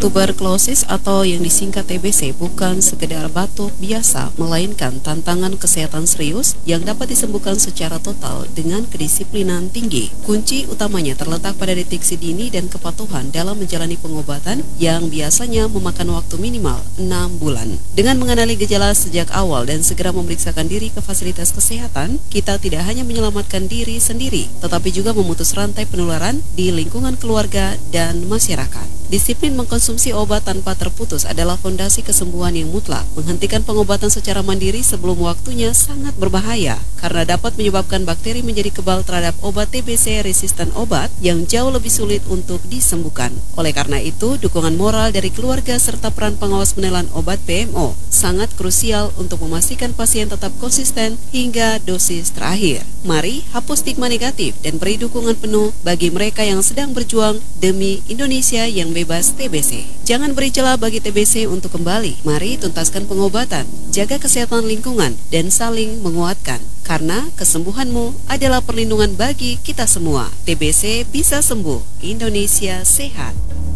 Tuberkulosis atau yang disingkat TBC bukan sekedar batuk biasa, melainkan tantangan kesehatan serius yang dapat disembuhkan secara total dengan kedisiplinan tinggi. Kunci utamanya terletak pada deteksi dini dan kepatuhan dalam menjalani pengobatan yang biasanya memakan waktu minimal 6 bulan. Dengan mengenali gejala sejak awal dan segera memeriksakan diri ke fasilitas kesehatan, kita tidak hanya menyelamatkan diri sendiri, tetapi juga memutus rantai penularan di lingkungan keluarga dan masyarakat. Disiplin mengkonsumsi obat tanpa terputus adalah fondasi kesembuhan yang mutlak. Menghentikan pengobatan secara mandiri sebelum waktunya sangat berbahaya karena dapat menyebabkan bakteri menjadi kebal terhadap obat TBC resisten obat yang jauh lebih sulit untuk disembuhkan. Oleh karena itu, dukungan moral dari keluarga serta peran pengawas penelan obat PMO sangat krusial untuk memastikan pasien tetap konsisten hingga dosis terakhir. Mari hapus stigma negatif dan beri dukungan penuh bagi mereka yang sedang berjuang demi Indonesia yang bebas TBC. Jangan beri celah bagi TBC untuk kembali. Mari tuntaskan pengobatan, jaga kesehatan lingkungan, dan saling menguatkan. Karena kesembuhanmu adalah perlindungan bagi kita semua. TBC bisa sembuh, Indonesia sehat.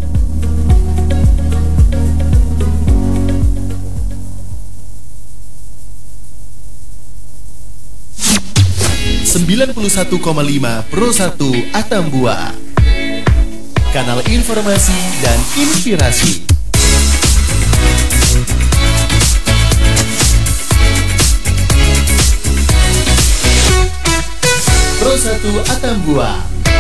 91,5 Pro 1 Atambua, kanal informasi dan inspirasi. Pro 1 Atambua.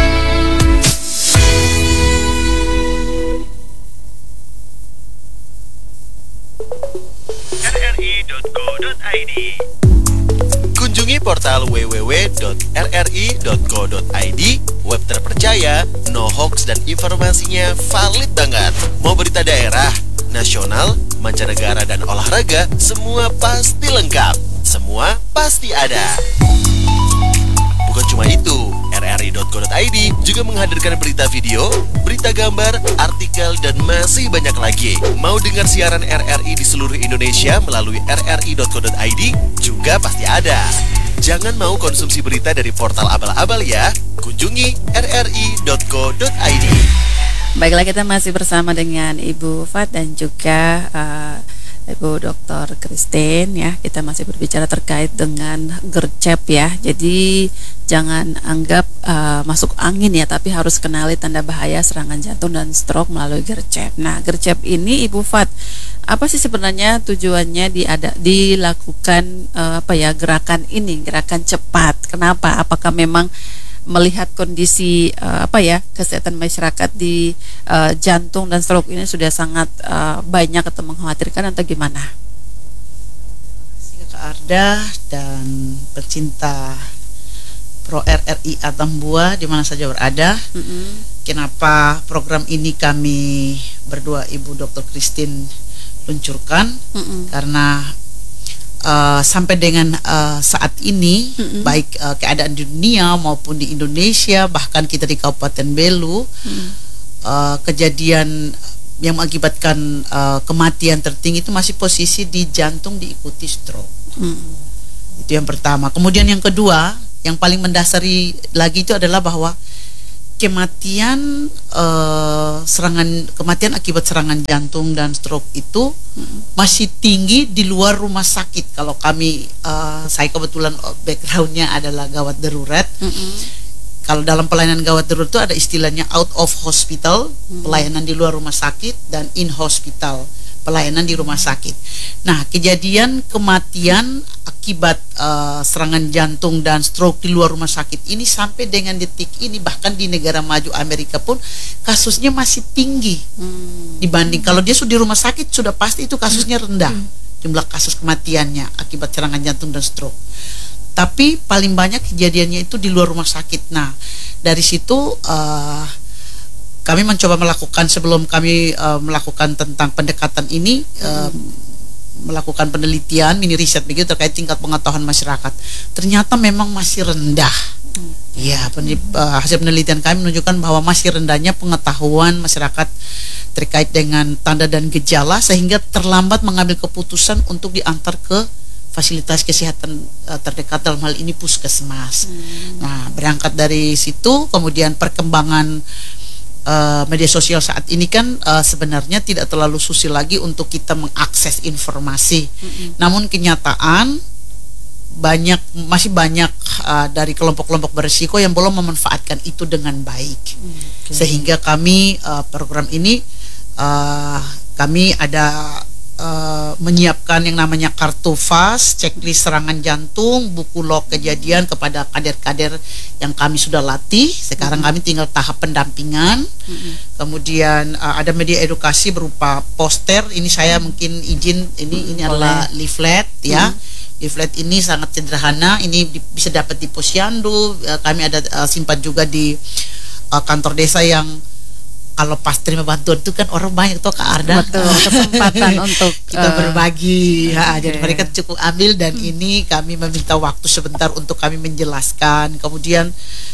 rri.co.id. Kunjungi portal www.rri.co.id, web terpercaya, no hoax dan informasinya valid banget. Mau berita daerah, nasional, mancanegara dan olahraga, semua pasti lengkap. Semua pasti ada. Bukan cuma itu, rri.co.id juga menghadirkan berita video, berita gambar, artikel, dan masih banyak lagi. Mau dengar siaran RRI di seluruh Indonesia melalui rri.co.id juga pasti ada. Jangan mau konsumsi berita dari portal abal-abal ya. Kunjungi rri.co.id. Baiklah, kita masih bersama dengan Ibu Fat dan juga Ibu Dr. Christine ya. Kita masih berbicara terkait dengan gercep ya. Jadi jangan anggap masuk angin ya, tapi harus kenali tanda bahaya serangan jantung dan stroke melalui gercep. Nah, gercep ini Ibu Fat, apa sih sebenarnya tujuannya dilakukan gerakan ini, gerakan cepat? Kenapa? Apakah memang melihat kondisi kesehatan masyarakat di jantung dan stroke ini sudah sangat banyak atau mengkhawatirkan atau gimana? Kak Arda dan pecinta Pro RRI Atambua di mana saja berada. Kenapa program ini kami berdua Ibu Dr. Christine luncurkan? Karena sampai dengan saat ini baik keadaan di dunia maupun di Indonesia, bahkan kita di Kabupaten Belu, kejadian yang mengakibatkan kematian tertinggi itu masih posisi di jantung diikuti stroke. Itu yang pertama. Kemudian yang kedua, yang paling mendasari lagi itu adalah bahwa kematian akibat serangan jantung dan stroke itu masih tinggi di luar rumah sakit. Kalau kami, saya kebetulan backgroundnya adalah gawat darurat. Kalau dalam pelayanan gawat darurat itu ada istilahnya out of hospital, pelayanan di luar rumah sakit, dan in hospital, pelayanan di rumah sakit. Nah, kejadian kematian akibat serangan jantung dan stroke di luar rumah sakit ini sampai dengan detik ini, bahkan di negara maju Amerika pun kasusnya masih tinggi dibanding kalau dia sudah di rumah sakit, sudah pasti itu kasusnya rendah jumlah kasus kematiannya akibat serangan jantung dan stroke. Tapi paling banyak kejadiannya itu di luar rumah sakit. Nah, dari situ kami mencoba melakukan, sebelum kami melakukan tentang pendekatan ini, melakukan penelitian, mini riset begitu terkait tingkat pengetahuan masyarakat. Ternyata memang masih rendah. Ya, hasil penelitian kami menunjukkan bahwa masih rendahnya pengetahuan masyarakat terkait dengan tanda dan gejala, sehingga terlambat mengambil keputusan untuk diantar ke fasilitas kesehatan terdekat, dalam hal ini puskesmas. Nah, berangkat dari situ, kemudian perkembangan media sosial saat ini kan sebenarnya tidak terlalu susah lagi untuk kita mengakses informasi. Namun kenyataan masih banyak dari kelompok-kelompok berisiko yang belum memanfaatkan itu dengan baik. Sehingga kami program ini kami ada menyiapkan yang namanya kartu VAS, checklist serangan jantung, buku log kejadian kepada kader-kader yang kami sudah latih. Sekarang kami tinggal tahap pendampingan. Kemudian ada media edukasi berupa poster. Ini saya mungkin izin, ini adalah leaflet ya. Leaflet ini sangat sederhana. Ini bisa dapat di posyandu. Kami ada simpan juga di kantor desa yang kalau pas terima bantuan itu kan orang banyak tuh Kak Arda. Betul, kesempatan untuk kita berbagi. Jadi mereka cukup ambil dan ini kami meminta waktu sebentar untuk kami menjelaskan. Kemudian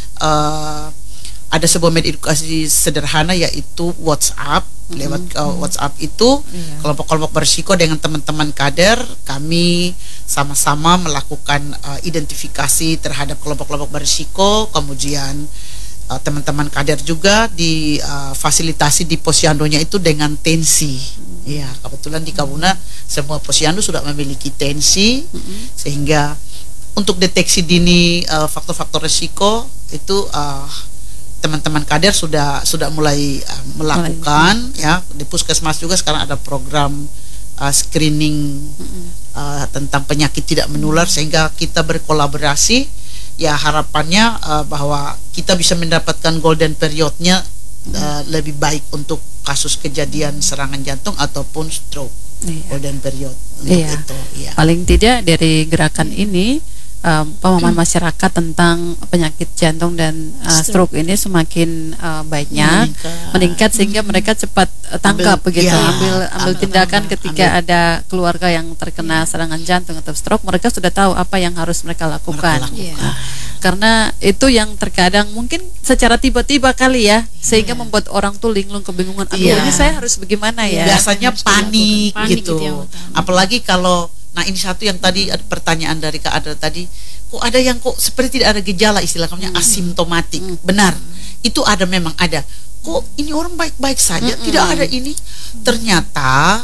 ada sebuah media edukasi sederhana yaitu WhatsApp. Lewat WhatsApp itu kelompok-kelompok berisiko dengan teman-teman kader kami sama-sama melakukan identifikasi terhadap kelompok-kelompok berisiko. Kemudian teman-teman kader juga difasilitasi di posyandonya itu dengan tensi. Ya, kebetulan di Kabuna semua posyandu sudah memiliki tensi, sehingga untuk deteksi dini faktor-faktor risiko itu teman-teman kader sudah mulai melakukan. Ya, di Puskesmas juga sekarang ada program screening tentang penyakit tidak menular, sehingga kita berkolaborasi. Ya, harapannya bahwa kita bisa mendapatkan golden periodnya lebih baik untuk kasus kejadian serangan jantung ataupun stroke. Golden period untuk itu. Paling tidak dari gerakan ini pemahaman masyarakat tentang penyakit jantung dan stroke ini semakin banyak meningkat sehingga mereka cepat tangkap ambil tindakan ketika ada keluarga yang terkena serangan jantung atau stroke. Mereka sudah tahu apa yang harus mereka lakukan. Karena itu yang terkadang mungkin secara tiba-tiba kali ya, sehingga membuat orang tuh linglung kebingungan. Aduh, ini saya harus bagaimana ya? Biasanya panik gitu. Apalagi kalau ini satu yang tadi ada pertanyaan dari Kak Adel tadi, kok ada yang kok seperti tidak ada gejala, istilahnya asimptomatik. Benar, itu ada, memang ada. Kok ini orang baik-baik saja, tidak ada ini. Ternyata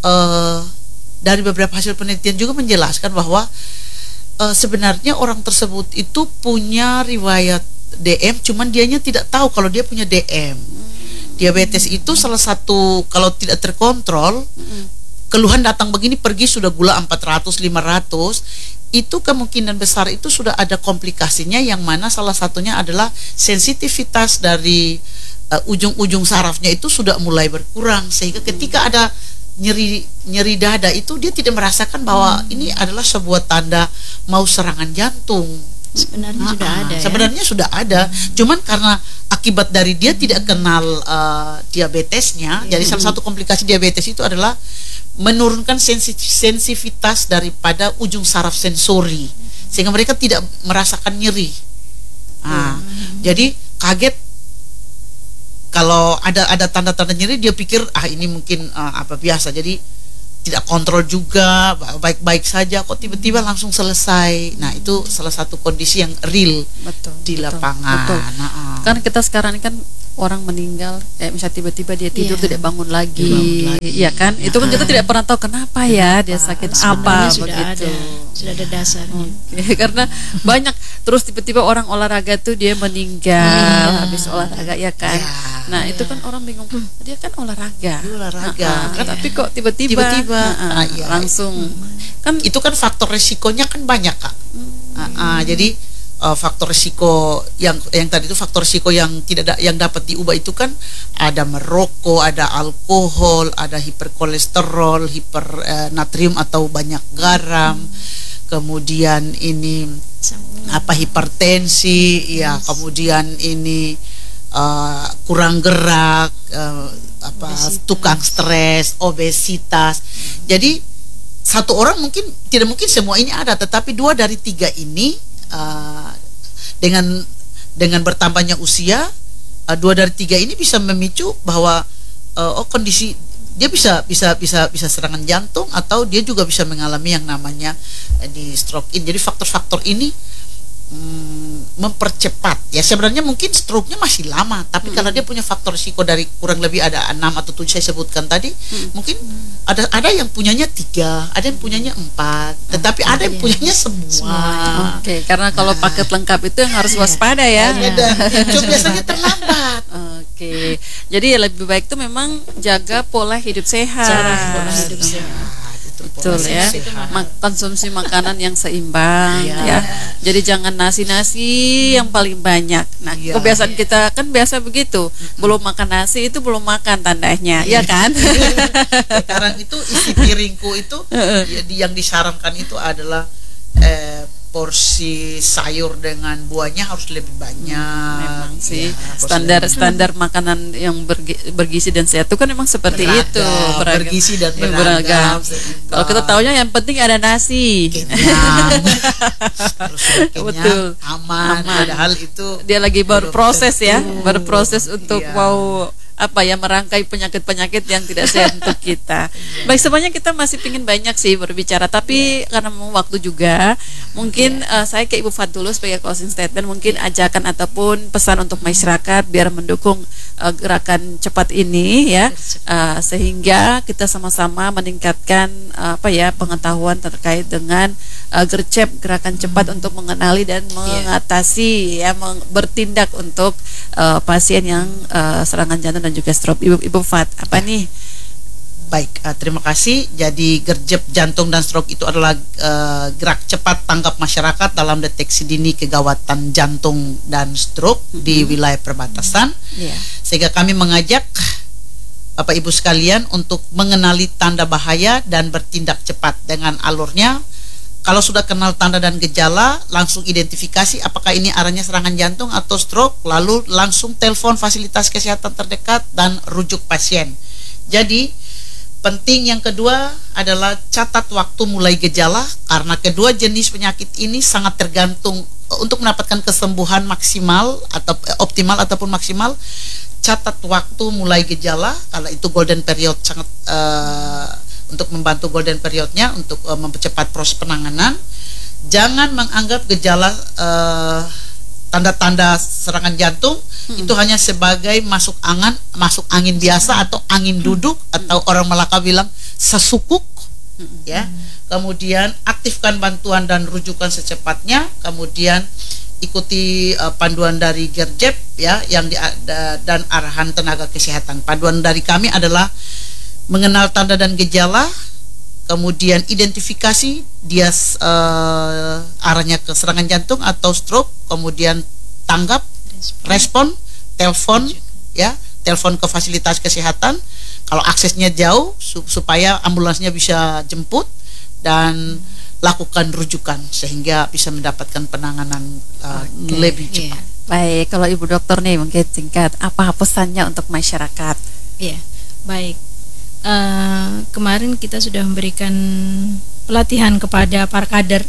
dari beberapa hasil penelitian juga menjelaskan bahwa sebenarnya orang tersebut itu punya riwayat DM, cuman dianya tidak tahu kalau dia punya DM. Diabetes itu salah satu, kalau tidak terkontrol, keluhan datang begini, pergi sudah gula 400, 500, itu kemungkinan besar itu sudah ada komplikasinya, yang mana salah satunya adalah sensitivitas dari ujung-ujung sarafnya itu sudah mulai berkurang, sehingga ketika ada nyeri dada itu dia tidak merasakan bahwa ini adalah sebuah tanda mau serangan jantung. Sebenarnya sudah ada. Sebenarnya sudah ada, cuman karena akibat dari dia tidak kenal diabetesnya, jadi salah satu komplikasi diabetes itu adalah menurunkan sensitivitas daripada ujung saraf sensori, sehingga mereka tidak merasakan nyeri. Jadi kaget kalau ada tanda-tanda nyeri, dia pikir ini mungkin apa biasa, jadi tidak kontrol juga, baik-baik saja, kok tiba-tiba langsung selesai. Nah, itu salah satu kondisi yang real di lapangan. Kan kita sekarang ini kan orang meninggal, misalnya tiba-tiba dia tidur tidak bangun lagi, ya kan? Itu kan kita tidak pernah tahu kenapa ya dia sakit apa begitu. Sudah ada dasarnya. Karena banyak, terus tiba-tiba orang olahraga tuh dia meninggal habis olahraga, ya kan? Nah, itu kan orang bingung, dia kan olahraga. Tapi kok tiba-tiba langsung kan itu kan faktor resikonya kan banyak, Kak. Jadi faktor risiko yang tadi itu faktor risiko yang yang dapat diubah itu kan ada merokok, ada alkohol, ada hiperkolesterol, hipernatrium atau banyak garam, kemudian ini hipertensi, kemudian ini kurang gerak, tukang stres, obesitas. Jadi satu orang tidak mungkin semua ini ada, tetapi 2 dari 3 ini dengan bertambahnya usia, 2 dari 3 ini bisa memicu bahwa kondisi dia bisa serangan jantung, atau dia juga bisa mengalami yang namanya di stroke in. Jadi faktor-faktor ini mempercepat. Ya sebenarnya mungkin stroke-nya masih lama, tapi karena dia punya faktor risiko dari kurang lebih ada 6 atau 7 saya sebutkan tadi, mungkin ada yang punyanya 3, ada yang punyanya 4, tetapi ada yang punyanya semua. Oke, karena kalau paket lengkap itu yang harus waspada ya. Dan itu biasanya terlambat. Oke, jadi lebih baik tuh memang jaga pola hidup sehat. Pola hidup sehat. Betul ya, konsumsi makanan yang seimbang ya. Jadi jangan nasi yang paling banyak. Nah, kebiasaan kita kan biasa begitu. Belum makan nasi itu belum makan tandanya, ya kan? Sekarang itu isi piringku itu yang disarankan itu adalah porsi sayur dengan buahnya harus lebih banyak. Memang sih standar makanan yang bergizi dan sehat itu kan memang seperti itu, bergizi dan beragam. Kalau kita taunya yang penting ada nasi, kenyang, betul, aman. Padahal itu dia lagi baru proses ya, baru proses untuk mau merangkai penyakit-penyakit yang tidak sehat untuk kita. Baik, semuanya kita masih ingin banyak sih berbicara, tapi karena memang waktu juga, mungkin saya ke Ibu Fat dulu sebagai closing statement, mungkin ajakan ataupun pesan untuk masyarakat biar mendukung gerakan cepat ini ya, sehingga kita sama-sama meningkatkan pengetahuan terkait dengan gercep, gerakan cepat untuk mengenali dan mengatasi bertindak untuk pasien yang serangan jantung dan juga stroke. Ibu Fat, apa nih? Baik, terima kasih. Jadi gercep jantung dan stroke itu adalah gerak cepat tanggap masyarakat dalam deteksi dini kegawatan jantung dan stroke di wilayah perbatasan. Sehingga kami mengajak Bapak Ibu sekalian untuk mengenali tanda bahaya dan bertindak cepat dengan alurnya. Kalau sudah kenal tanda dan gejala, langsung identifikasi apakah ini arahnya serangan jantung atau stroke, lalu langsung telepon fasilitas kesehatan terdekat dan rujuk pasien. Jadi penting yang kedua adalah catat waktu mulai gejala, karena kedua jenis penyakit ini sangat tergantung untuk mendapatkan kesembuhan maksimal atau optimal ataupun maksimal. Catat waktu mulai gejala, kalau itu golden period sangat untuk membantu golden periodnya untuk mempercepat proses penanganan. Jangan menganggap gejala tanda-tanda serangan jantung itu hanya sebagai masuk angin biasa atau angin duduk atau orang Melaka bilang sesukuk ya. Kemudian aktifkan bantuan dan rujukan secepatnya. Kemudian ikuti panduan dari gercep ya dan arahan tenaga kesehatan. Panduan dari kami adalah mengenal tanda dan gejala, kemudian identifikasi dia arahnya ke serangan jantung atau stroke, kemudian tanggap, respon, telepon ke fasilitas kesehatan. Kalau aksesnya jauh supaya ambulansnya bisa jemput dan lakukan rujukan sehingga bisa mendapatkan penanganan lebih cepat. Baik, kalau Ibu Dokter nih mungkin singkat, apa pesannya untuk masyarakat? Iya, baik. Kemarin kita sudah memberikan pelatihan kepada para kader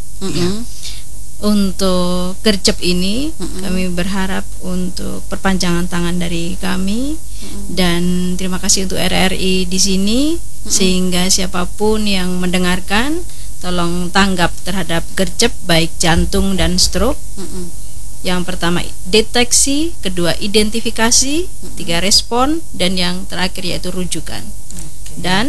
untuk gercep ini. Kami berharap untuk perpanjangan tangan dari kami dan terima kasih untuk RRI di sini sehingga siapapun yang mendengarkan tolong tanggap terhadap gercep baik jantung dan stroke. Yang pertama deteksi, kedua identifikasi, tiga respon, dan yang terakhir yaitu rujukan. Dan